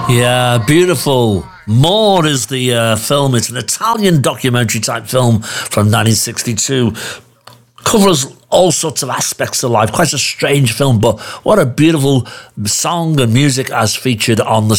Yeah, beautiful. More is the film. It's an Italian documentary type film from 1962. Covers all sorts of aspects of life. Quite a strange film, but what a beautiful song and music as featured on the